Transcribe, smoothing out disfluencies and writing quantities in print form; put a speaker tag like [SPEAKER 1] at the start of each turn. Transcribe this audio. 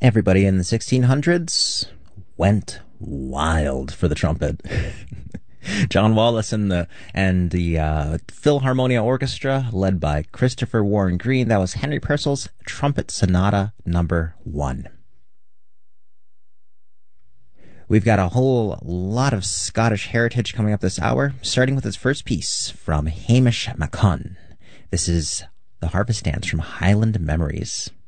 [SPEAKER 1] Everybody in the 1600s went wild for the trumpet. John Wallace and the Philharmonia Orchestra, led by Christopher Warren Green. That was Henry Purcell's Trumpet Sonata Number 1. We've got a whole lot of Scottish heritage coming up this hour, starting with his first piece from Hamish MacCunn. This is the Harvest Dance from Highland Memories.